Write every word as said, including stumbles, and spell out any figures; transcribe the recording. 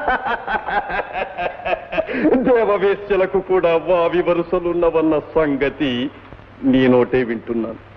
దేవవేశ్యలకు కూడా వావి వరుసలున్నవన్న సంగతి నీ నోటే వింటున్నాను.